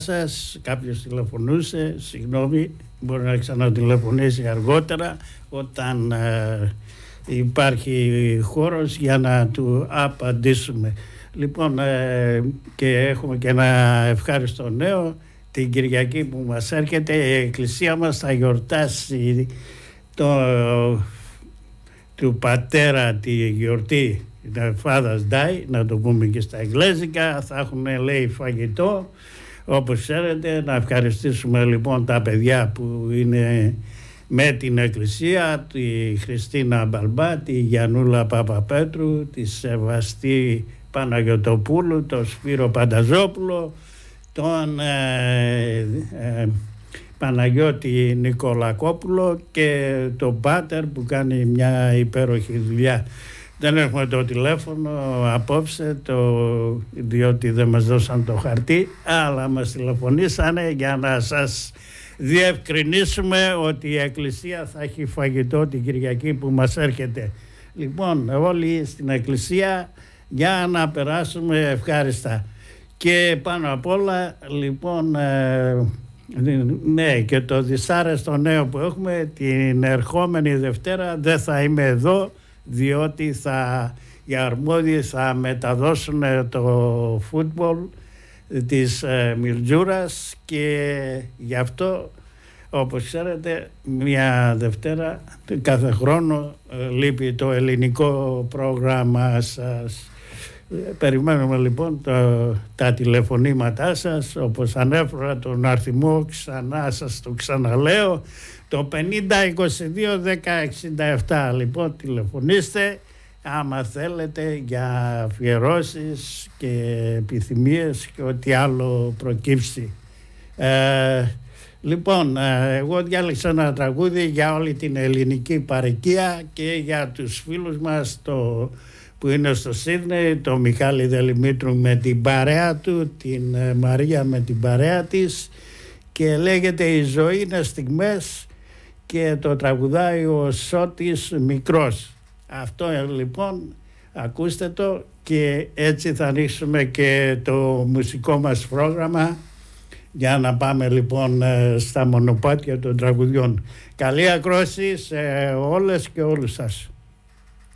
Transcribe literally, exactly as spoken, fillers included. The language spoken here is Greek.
σας, κάποιος τηλεφωνούσε, συγγνώμη, μπορεί να ξανατηλεφωνήσει αργότερα όταν ε, υπάρχει χώρος για να του απαντήσουμε. Λοιπόν, ε, και έχουμε και ένα ευχάριστο νέο. Την Κυριακή που μας έρχεται η Εκκλησία μας θα γιορτάσει το, του πατέρα τη γιορτή, Father's Day, να το πούμε και στα εγγλέζικα. Θα έχουν, λέει, φαγητό, όπως ξέρετε. Να ευχαριστήσουμε λοιπόν τα παιδιά που είναι με την Εκκλησία, τη Χριστίνα Μπαλμπά, τη Γιαννούλα Παπαπέτρου, τη Σεβαστή Παναγιωτοπούλου, τον Σπύρο Πανταζόπουλο, τον ε, ε, Παναγιώτη Νικολακόπουλο και τον Πάτερ που κάνει μια υπέροχη δουλειά. Δεν έχουμε το τηλέφωνο απόψε, το, διότι δεν μας δώσαν το χαρτί, αλλά μας τηλεφωνήσανε για να σας διευκρινίσουμε ότι η Εκκλησία θα έχει φαγητό την Κυριακή που μας έρχεται. Λοιπόν, όλοι στην Εκκλησία για να περάσουμε ευχάριστα. Και πάνω απ' όλα, λοιπόν, ε, ναι, και το δυσάρεστο νέο που έχουμε, την ερχόμενη Δευτέρα δεν θα είμαι εδώ, διότι θα, οι αρμόδιοι θα μεταδώσουν το φούτμπολ της ε, Μιλτζούρας και γι' αυτό, όπως ξέρετε, μια Δευτέρα κάθε χρόνο ε, λείπει το ελληνικό πρόγραμμα σας. Περιμένουμε λοιπόν το, τα τηλεφωνήματά σας, όπως ανέφερα τον αριθμό, ξανά σας το ξαναλέω, το πενήντα είκοσι δύο δέκα εξήντα επτά. Λοιπόν, τηλεφωνήστε άμα θέλετε για αφιερώσεις και επιθυμίες και ό,τι άλλο προκύψει. Ε, λοιπόν, ε, εγώ διάλεξα ένα τραγούδι για όλη την ελληνική παροικία και για τους φίλους μας το, που είναι στο Σίδνεϊ, το Μιχάλη Δελημήτρου με την παρέα του, την ε, Μαρία με την παρέα της, και λέγεται «Η ζωή είναι στιγμές» και το τραγουδάει ο Σώτης Μικρός. Αυτό λοιπόν, ακούστε το, και έτσι θα ανοίξουμε και το μουσικό μας πρόγραμμα για να πάμε λοιπόν στα μονοπάτια των τραγουδιών. Καλή ακρόαση σε όλες και όλους σας.